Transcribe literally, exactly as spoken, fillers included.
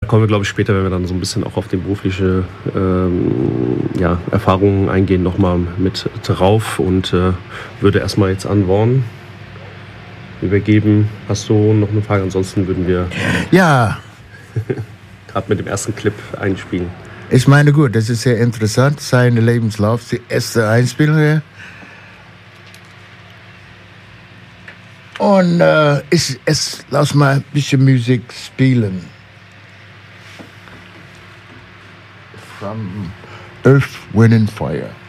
kommen wir, glaube ich, später, wenn wir dann so ein bisschen auch auf die berufliche ähm, ja, Erfahrungen eingehen, nochmal mit drauf und äh, würde erstmal jetzt an Vaughn übergeben. Hast du noch eine Frage? Ansonsten würden wir Ja, gerade mit dem ersten Clip einspielen. ich meine, gut, das ist sehr interessant, sein Lebenslauf, die erste Einspielung hier. Und äh, ich, ich lass mal ein bisschen Musik spielen. From Earth, Wind and Fire.